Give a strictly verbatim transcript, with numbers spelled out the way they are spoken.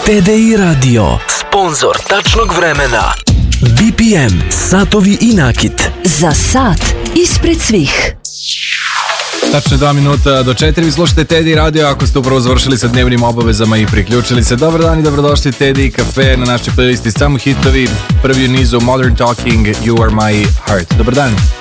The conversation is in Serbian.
T D I Radio, sponsor tačnog vremena. B P M, satovi i nakit. Za sat ispred svih. Tačno dva minuta do četiri, vi slušate T D I Radio ako ste upravo završili sa dnevnim obavezama i priključili se. Dobar dan i dobrodošli T D I Cafe na našoj playlisti samo hitovi. Prvi u nizu Modern Talking, You Are My Heart. Dobar dan.